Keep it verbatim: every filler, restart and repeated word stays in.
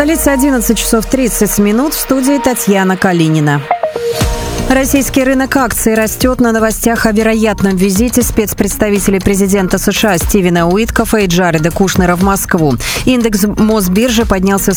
столице одиннадцать часов тридцать минут, в студии Татьяна Калинина. Российский рынок акций растет на новостях о вероятном визите спецпредставителей президента США Стивена Уиткофа и Джареда Кушнера в Москву. Индекс Мосбиржи поднялся